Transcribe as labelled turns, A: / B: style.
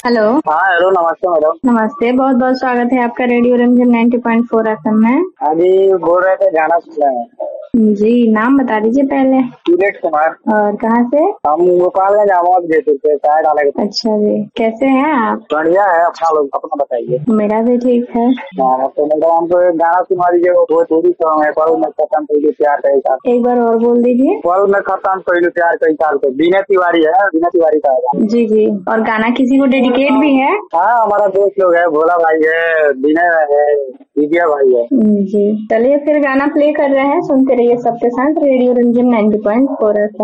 A: Hello.
B: हाँ hello, नमस्ते madam.
A: नमस्ते, बहुत बहुत स्वागत है आपका रेडियो रंजन 90.4 एफएम में।
B: अभी बोल रहे थे गाना सुन रहे हैं।
A: जी, नाम बता दीजिए पहले।
B: सूरज कुमार।
A: और कहाँ से?
B: हम गोपालगंज आवाज जयपुर से चाय डालेंगे।
A: अच्छा जी, कैसे हैं आप?
B: बढ़िया है, अपना लोग अपना बताइए।
A: मेरा भी ठीक है।
B: हाँ तो मैडम हमको एक गाना सुना दीजिए, वो बहुत दूरी सॉन्ग है। पल में खत्म पहले प्यार कई साल।
A: एक बार और बोल दीजिए।
B: पल में खत्म पहले प्यार कई साल को, बीना तिवारी है, बीना तिवारी का है।
A: जी जी, और गाना किसी को डेडिकेट भी है?
B: हाँ हमारा दोस्त लोग है, भोला भाई है, विनय है, विजया भाई है।
A: जी, चलिए फिर गाना प्ले कर रहे हैं, सुनते रहिए सबके साथ रेडियो रंजन 90.4 एफएम।